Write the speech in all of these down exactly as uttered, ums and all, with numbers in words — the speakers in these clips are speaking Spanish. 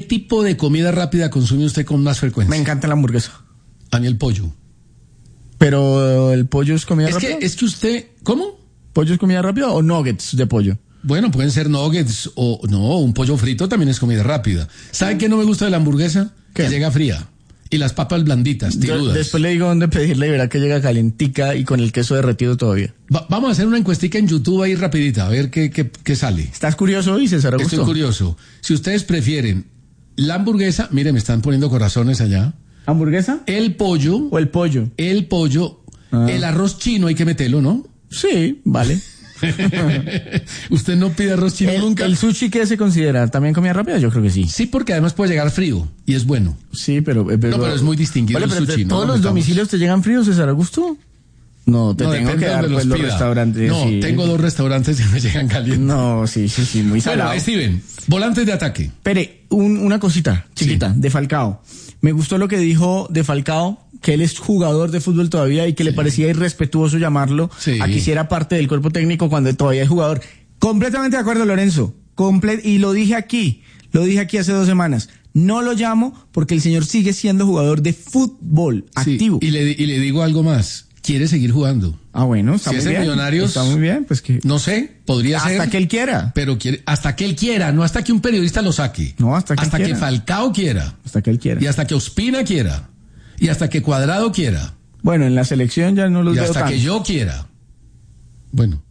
tipo de comida rápida consume usted con más frecuencia? Me encanta la hamburguesa. A mí el pollo. Pero el pollo es comida Es rápida. que, es que usted, ¿cómo? ¿Pollo es comida rápida o nuggets de pollo? Bueno, pueden ser nuggets o no, un pollo frito también es comida rápida. ¿Sabe qué no me gusta de la hamburguesa? ¿Qué? Que llega fría. Y las papas blanditas, Yo tirudas. después le digo dónde pedirle y verá que llega calentica y con el queso derretido todavía. Va- vamos a hacer una encuestica en YouTube ahí rapidita, a ver qué, qué, qué sale. ¿Estás curioso hoy, César Augusto? Estoy curioso. Si ustedes prefieren la hamburguesa, mire, me están poniendo corazones allá. ¿Hamburguesa? El pollo, ¿O el pollo? el pollo, Ah. el arroz chino hay que meterlo, ¿no? Sí, vale. Usted no pide arroz chino ¿El, nunca. ¿El sushi qué se considera? ¿También comida rápida? Yo creo que sí. Sí, porque además puede llegar frío y es bueno. Sí, pero... eh, pero No, pero es muy distinguido Vale, el pero sushi, ¿te- ¿no? ¿todos No los metamos. domicilios te llegan fríos, César Augusto? No, te No, tengo depende que de dar donde pues, los los pida. restaurantes. No, sí. tengo dos restaurantes y me llegan calientes. No, sí, sí, sí, muy Bueno, salado. Steven, volantes de ataque. Espere, un- una cosita chiquita de Falcao. Me gustó lo que dijo de Falcao, que él es jugador de fútbol todavía y que le parecía irrespetuoso llamarlo Sí. a que hiciera parte del cuerpo técnico cuando todavía es jugador. Completamente de acuerdo, Lorenzo. Comple- y lo dije aquí, lo dije aquí hace dos semanas. No lo llamo porque el señor sigue siendo jugador de fútbol Sí, activo. y, le, y le digo algo más. Quiere seguir jugando. Ah, bueno, está Si muy es en bien. Millonarios, Está muy bien, pues que... No sé, podría ser. Hasta que él quiera. Pero quiere, hasta que él quiera, no hasta que un periodista lo saque. No, hasta que él Hasta que quiera. Falcao quiera. Hasta que él quiera. Y hasta que Ospina quiera. Y hasta que Cuadrado quiera. Bueno, en la selección ya no los Y veo hasta tanto. que yo quiera. Bueno.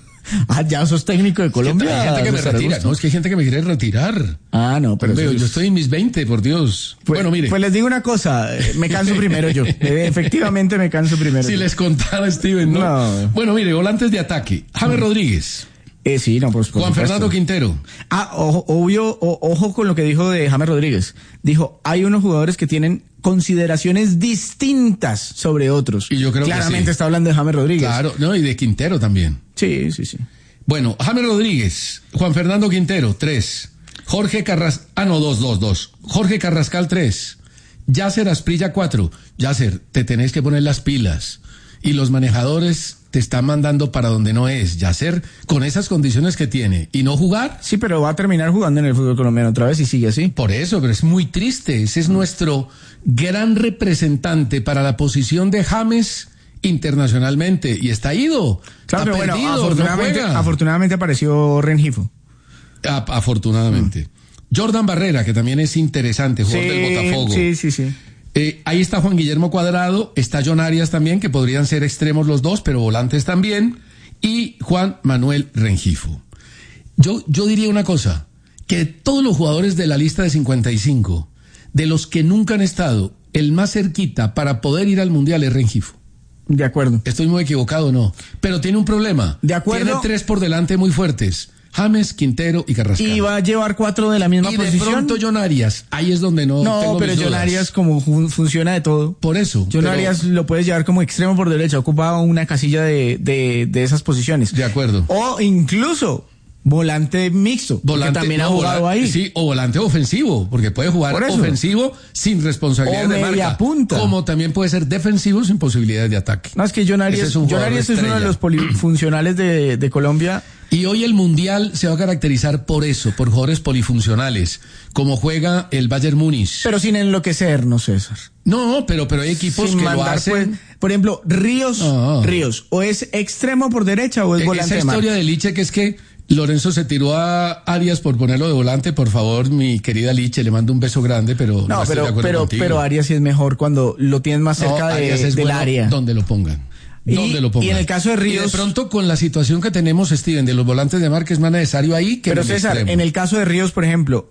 Ah, ya sos técnico de Colombia. Hay gente que me César retira. Augusto. No, es que hay gente que me quiere retirar. Ah, no, pero... Hombre, eso- yo estoy en mis veinte, por Dios. Pues, bueno, mire. Pues les digo una cosa, eh, me canso primero yo. Eh, Efectivamente me canso primero. Si yo. les contara, Steven, ¿no? No. Bueno, mire, volantes de ataque. James Rodríguez. Eh, sí, no, pues, por Juan supuesto. Fernando Quintero. Ah, ojo, obvio, o- ojo con lo que dijo de James Rodríguez. Dijo, hay unos jugadores que tienen consideraciones distintas sobre otros. Y yo creo que Claramente sí. está hablando de James Rodríguez. Claro, no, y de Quintero también. Sí, sí, sí. Bueno, James Rodríguez, Juan Fernando Quintero, tres. Jorge Carrascal, ah, no, dos, dos, dos. Jorge Carrascal, tres. Yasser Asprilla, cuatro. Yasser, te tenés que poner las pilas. Y los manejadores te están mandando para donde no es. Yasser, con esas condiciones que tiene. Y no jugar, Sí, pero va a terminar jugando en el fútbol colombiano otra vez y sigue así. por eso, pero es muy triste. Ese es nuestro gran representante para la posición de James internacionalmente. Y está ido. Claro, está pero bueno, perdido, no afortunadamente, juega. afortunadamente apareció Rengifo. A- afortunadamente. Jordan Barrera, que también es interesante, jugador del Botafogo. sí, sí, sí. Eh, ahí está Juan Guillermo Cuadrado, está John Arias también, que podrían ser extremos los dos, pero volantes también, y Juan Manuel Rengifo. Yo, yo diría una cosa, que de todos los jugadores de la lista de cincuenta y cinco, de los que nunca han estado, el más cerquita para poder ir al Mundial es Rengifo. De acuerdo. Estoy muy equivocado, ¿no? Pero tiene un problema. De acuerdo. Tiene tres por delante muy fuertes. James, Quintero y Carrascal. Y va a llevar cuatro de la misma Y de posición. pronto John Arias, ahí es donde no No, tengo pero mis John dudas. Arias como fun- funciona de todo. Por eso. John pero- Arias lo puedes llevar como extremo por derecha, ocupa una casilla de, de, de esas posiciones. De acuerdo. O incluso volante mixto, Volante, que también no, ha jugado vola- ahí. Sí, o volante ofensivo, porque puede jugar Por eso. ofensivo sin responsabilidad O de media marca. punta. Como también puede ser defensivo sin posibilidades de ataque. No, es que John Arias, Ese es un John jugador Arias es uno de estrella. los polifuncionales de, de Colombia. Y hoy el Mundial se va a caracterizar por eso, por jugadores polifuncionales, como juega el Bayern Múnich. Pero sin enloquecernos, César. No, pero, pero hay equipos Sin que lo mandar, hacen. pues, por ejemplo, Ríos, No. Ríos, o es extremo por derecha o es E- volante Esa de marca. historia de Liche, que es que Lorenzo se tiró a Arias por ponerlo de volante, por favor, mi querida Liche, le mando un beso grande, pero no, No, estoy de pero, acuerdo pero, contigo. pero Arias sí es mejor cuando lo tienes más No, cerca de- Arias es del bueno área. donde lo pongan. Y- Donde lo pongan. y en el caso de Y Ríos- de pronto, con la situación que tenemos, Steven, de los volantes de marca, es más necesario ahí que Pero en el César, extremo. en el caso de Ríos, por ejemplo,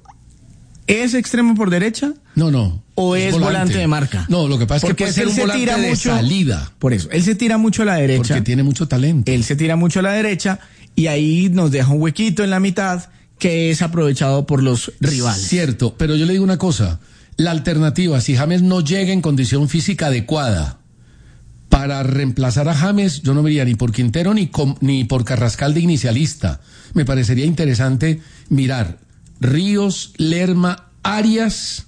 ¿es extremo por derecha? No, no. ¿O es volante de marca? No, lo que pasa Porque es es que que puede ser él un se volante tira de mucho- salida. Por eso, él se tira mucho a la derecha. Porque tiene mucho talento. Él se tira mucho a la derecha y ahí nos deja un huequito en la mitad que es aprovechado por los rivales. Cierto, pero yo le digo una cosa. La alternativa, si James no llega en condición física adecuada para reemplazar a James, yo no me iría ni por Quintero ni, com- ni por Carrascal de inicialista. Me parecería interesante mirar Ríos, Lerma, Arias,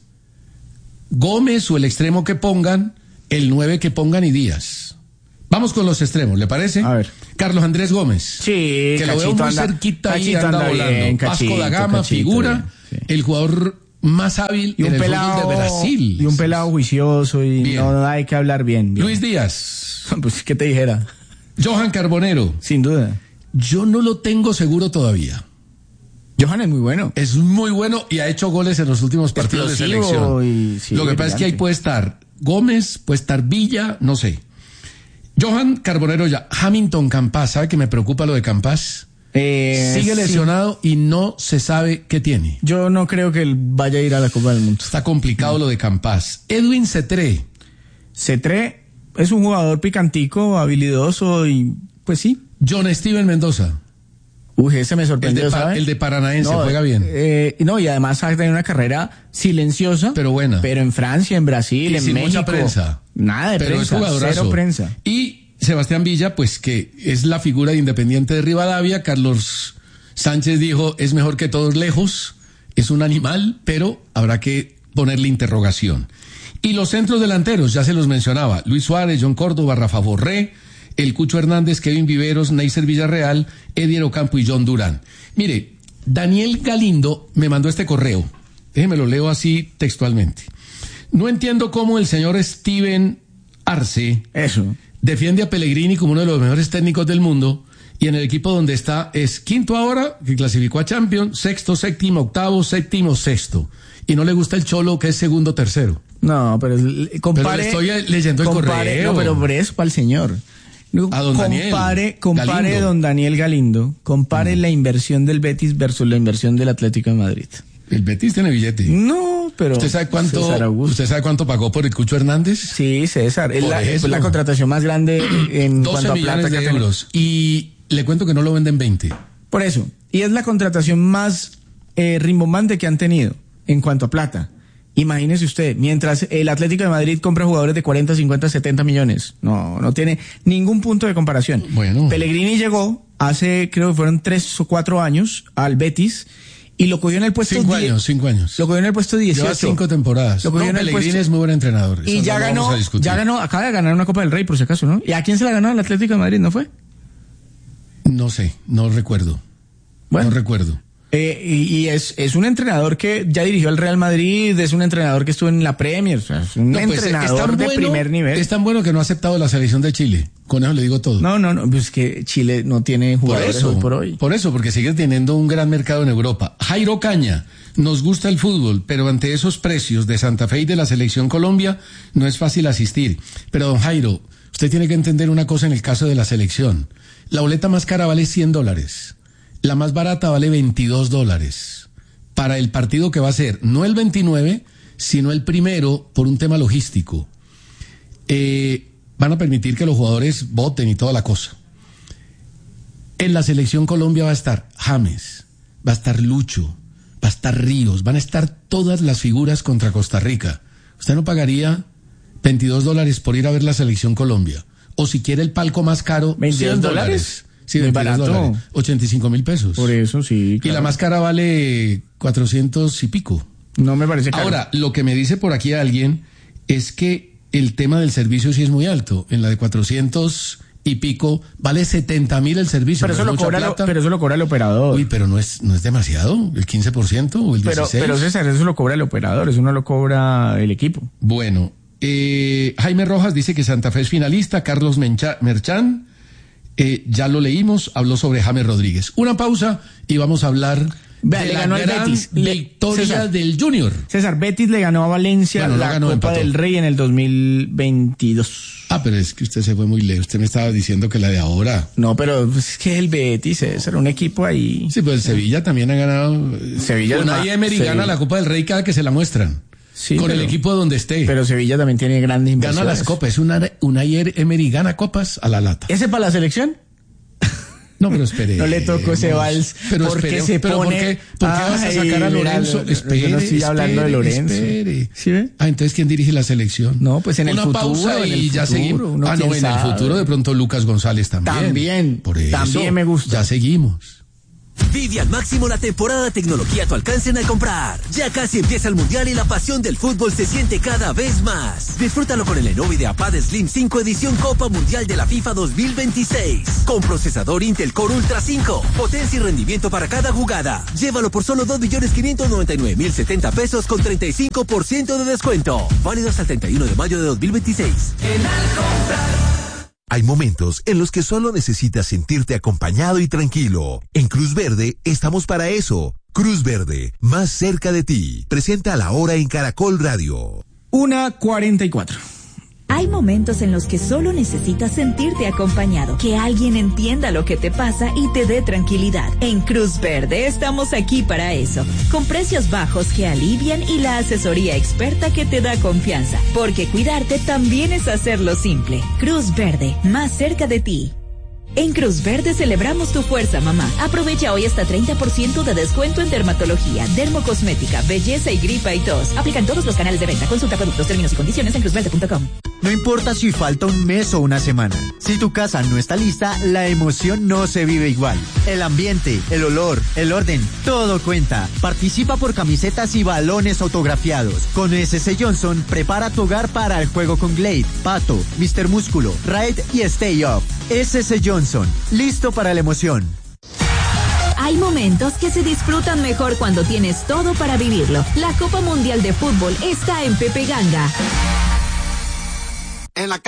Gómez o el extremo que pongan, el nueve que pongan y Díaz. Vamos con los extremos, ¿le parece? A ver. Carlos Andrés Gómez. Sí, que lo veo Cachito muy anda- cerquita ahí, Cachito anda, anda volando. bien, Vasco Cachito, da Gama, Cachito, figura, bien, sí. el jugador más hábil Y en un el pelado fútbol de Brasil. Y un pelado juicioso y Bien. no hay que hablar bien. bien. Luis Díaz, Pues, ¿qué te dijera? Johan Carbonero. Sin duda. Yo no lo tengo seguro todavía. Johan es muy bueno. Es muy bueno y ha hecho goles en los últimos partidos de Explosivo selección. y- sí, lo que pasa es que ahí brillante. puede estar Gómez, puede estar Villa, no sé. Johan Carbonero ya. Hamilton Campas, ¿sabe que me preocupa lo de Campas? Eh, Sigue sí. lesionado y no se sabe qué tiene. Yo no creo que él vaya a ir a la Copa del Mundo. Está complicado lo de Campas. Edwin Cetré. Cetré es un jugador picantico, habilidoso y pues sí. John Steven Mendoza. Uy, ese me El sorprendió, de, Pa- ¿sabe? el de Paranaense, No, juega bien. eh, no, y además ha tenido una carrera silenciosa. Pero buena. Pero en Francia, en Brasil, Y en sin México. mucha prensa. Nada de Pero prensa. es jugadorazo. Cero prensa. Y Sebastián Villa, pues que es la figura de Independiente de Rivadavia. Carlos Sánchez dijo, es mejor que todos lejos. Es un animal, pero habrá que ponerle interrogación. Y los centros delanteros, ya se los mencionaba. Luis Suárez, John Córdoba, Rafa Borré, el Cucho Hernández, Kevin Viveros, Neisser Villarreal, Edier Ocampo y John Durán. Mire, Daniel Galindo me mandó este correo. Déjeme lo leo así textualmente. No entiendo cómo el señor Steven Arce Eso. defiende a Pellegrini como uno de los mejores técnicos del mundo y en el equipo donde está es quinto ahora, que clasificó a Champions, sexto, séptimo, octavo, séptimo, sexto. Y no le gusta el Cholo, que es segundo, tercero. No, pero el- compare. Pero le estoy leyendo el compare- correo. No, pero por eso, para el señor. No, A don Daniel compare, compare Galindo. don Daniel Galindo, compare la inversión del Betis versus la inversión del Atlético de Madrid. El Betis tiene billete. No, pero. ¿Usted sabe cuánto, César Augusto. ¿Usted sabe cuánto pagó por el Cucho Hernández? Sí, César. Es Por la, eso. fue la contratación más grande en doce cuanto a millones plata que de ha tenido. euros. Y le cuento que no lo venden veinte. Por eso. Y es la contratación más eh, rimbombante que han tenido en cuanto a plata. Imagínese usted, mientras el Atlético de Madrid compra jugadores de cuarenta, cincuenta, setenta millones. No, no tiene ningún punto de comparación. Bueno. Pellegrini llegó hace, creo que fueron tres o cuatro años al Betis y lo cogió en el puesto Cinco die- años, cinco años. Lo cogió en el puesto dieciocho. Lleva cinco temporadas. Lo cogió No, en el Pellegrini puesto- es muy buen entrenador. Y Eso ya no lo ganó, vamos a discutir. ya ganó, acaba de ganar una Copa del Rey por si acaso, ¿no? ¿Y a quién se la ganó el Atlético de Madrid, no fue? No sé, no recuerdo. Bueno. No recuerdo. Eh, y y es, es un entrenador que ya dirigió al Real Madrid, es un entrenador que estuvo en la Premier, o sea, es un No, pues, entrenador es tan de bueno- primer nivel. Es tan bueno que no ha aceptado la selección de Chile. Con eso le digo todo. No, no, no, pues que Chile no tiene por jugadores eso, hoy por hoy. por eso, porque sigue teniendo un gran mercado en Europa. Jairo Caña, nos gusta el fútbol, pero ante esos precios de Santa Fe y de la selección Colombia, no es fácil asistir. Pero don Jairo, usted tiene que entender una cosa en el caso de la selección. La boleta más cara vale cien dólares. La más barata vale veintidós dólares. Para el partido que va a ser, no el veintinueve, sino el primero, por un tema logístico. Eh, van a permitir que los jugadores voten y toda la cosa. En la selección Colombia va a estar James, va a estar Lucho, va a estar Ríos, van a estar todas las figuras contra Costa Rica. Usted no pagaría veintidós dólares por ir a ver la selección Colombia. O si quiere el palco más caro, ¿veintidós cien dólares? Sí, Muy veintidós barato. dólares. ochenta y cinco mil pesos. Por eso sí. Y claro. la más cara vale cuatrocientos y pico. No me parece caro. Ahora, lo que me dice por aquí alguien es que el tema del servicio sí es muy alto. En la de cuatrocientos y pico vale setenta mil el servicio. pero, ¿no eso es lo mucha cobra lo, plata? pero eso lo cobra el operador. Uy, pero no es, no es demasiado, el quince por ciento o el pero, dieciséis por ciento. pero César, eso lo cobra el operador, eso no lo cobra el equipo. Bueno, eh, Jaime Rojas dice que Santa Fe es finalista, Carlos Mencha- Merchán, eh, ya lo leímos, habló sobre James Rodríguez. Una pausa y vamos a hablar Vea, de le la ganó al gran Betis. Le- victoria César. del Junior. César, Betis le ganó a Valencia Bueno, no la ganó, Copa empató. del Rey en el dos mil veintidós. Ah, pero es que usted se fue muy lejos, usted me estaba diciendo que la de ahora. No, pero pues, es que el Betis, César, un equipo ahí. Sí, pues el Sevilla también ha ganado. Sevilla es Unai ma- Emery Sevilla. gana la Copa del Rey cada que se la muestran. Sí, con pero- el equipo donde esté. Pero Sevilla también tiene grandes Gana inversiones. las copas. Es una, Unai Emery gana copas a la lata. ¿Ese para la selección? No, pero espere. No le tocó ese vals. Pero porque espere, se pero pone... ¿por qué, por qué vas a Ay, sacar a mira, Lorenzo? yo Espere, no estoy hablando de espere, Lorenzo. espere. ¿Sí ve? Ah, entonces ¿quién dirige la selección? No, pues en el Una futuro, pausa en y el ya futuro, seguimos. uno Ah, no, quién en el sabe. futuro de pronto Lucas González también. También, Por eso. también me gusta. Ya seguimos. Vive al máximo la temporada de tecnología a tu alcance en Al Comprar. Ya casi empieza el Mundial y la pasión del fútbol se siente cada vez más. Disfrútalo con el Lenovo IdeaPad Slim cinco edición Copa Mundial de la FIFA dos mil veintiséis. Con procesador Intel Core Ultra cinco. Potencia y rendimiento para cada jugada. Llévalo por solo dos millones quinientos noventa y nueve mil setenta pesos con treinta y cinco por ciento de descuento. Válido hasta el treinta y uno de mayo de dos mil veintiséis. En Al Comprar. Hay momentos en los que solo necesitas sentirte acompañado y tranquilo. En Cruz Verde estamos para eso. Cruz Verde, más cerca de ti. Presenta La Hora en Caracol Radio. una cuarenta y cuatro. Hay momentos en los que solo necesitas sentirte acompañado, que alguien entienda lo que te pasa y te dé tranquilidad. En Cruz Verde estamos aquí para eso, con precios bajos que alivian y la asesoría experta que te da confianza, porque cuidarte también es hacerlo simple. Cruz Verde, más cerca de ti. En Cruz Verde celebramos tu fuerza, mamá. Aprovecha hoy hasta treinta por ciento de descuento en dermatología, dermocosmética, belleza y gripa y tos. Aplican todos los canales de venta. Consulta productos, términos y condiciones en cruz verde punto com. No importa si falta un mes o una semana. Si tu casa no está lista, la emoción no se vive igual. El ambiente, el olor, el orden, todo cuenta. Participa por camisetas y balones autografiados. Con S C Johnson, prepara tu hogar para el juego con Glade, Pato, mister Músculo, Raid y Stay Up. S C Johnson, listo para la emoción. Hay momentos que se disfrutan mejor cuando tienes todo para vivirlo. La Copa Mundial de Fútbol está en Pepe Ganga. En la